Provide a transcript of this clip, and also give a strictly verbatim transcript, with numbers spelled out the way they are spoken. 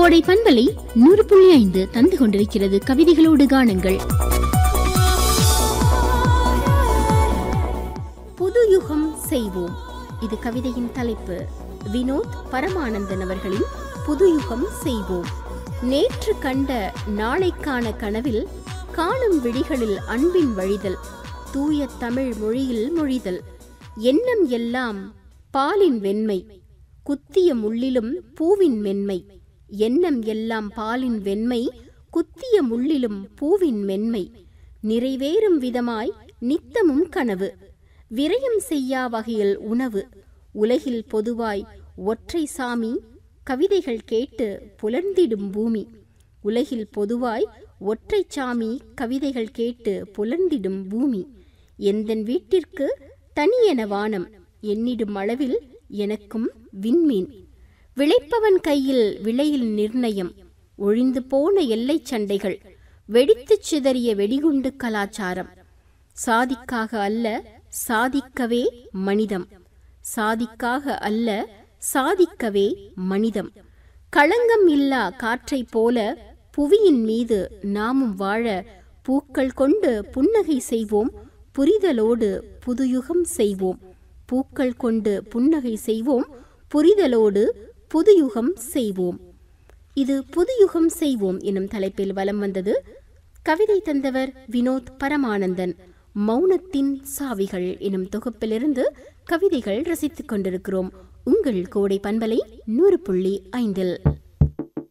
கோடை பண்பலை நூறு புள்ளி ஐந்து தந்து கொண்டிருக்கிறது கவிதைகளோடு காணுங்கள். புது யுகம் செய்வோம், இது கவிதையின் தலைப்பு. வினோத் பரமானந்தன் அவர்களின் புது யுகம் செய்வோம். நேற்று கண்ட நாளைக்கான கனவில் காணும் விழிகளில் அன்பின் வழிதல், தூய தமிழ் மொழியில் மொழிதல். எண்ணம் எல்லாம் பாலின் வெண்மை, குத்திய முள்ளிலும் பூவின் மென்மை. எண்ணம் எல்லாம் பாலின் வெண்மை, குத்திய முள்ளிலும் பூவின் மென்மை. நிறைவேறும் விதமாய் நித்தமும் கனவு, விரயம் செய்யா வகையில் உணவு. உலகில் பொதுவாய் ஒற்றை சாமி, கவிதைகள் கேட்டு புலர்ந்திடும் பூமி. உலகில் பொதுவாய் ஒற்றை சாமி, கவிதைகள் கேட்டு புலர்ந்திடும் பூமி. எந்தன் வீட்டிற்கு தனியென வானம், எண்ணிடும் அளவில் எனக்கும் விண்மீன். விளைப்பவன் கையில் விளையில் நிர்ணயம், ஒழிந்து போன எல்லை சண்டைகள், வெடித்துச் சிதறிய வெடிகுண்டு கலாச்சாரம். சாதிக்காக அல்ல சாதிக்கவே மனிதம், சாதிக்காக அல்ல சாதிக்கவே மனிதம். களங்கம் இல்லா காற்றை போல புவியின் மீது நாமும் வாழ, பூக்கள் கொண்டு புன்னகை செய்வோம், புரிதலோடு புதுயுகம் செய்வோம். பூக்கள் கொண்டு புன்னகை செய்வோம், புரிதலோடு புதுயுகம் செய்வோம். இது புதுயுகம் செய்வோம் எனும் தலைப்பில் வலம் வந்தது. கவிதை தந்தவர் வினோத் பரமானந்தன். மௌனத்தின் சாவிகள் எனும் தொகுப்பிலிருந்து கவிதைகள் ரசித்துக் கொண்டிருக்கிறோம் உங்கள் கோடை பண்பலை நூறு புள்ளி ஐந்தில்.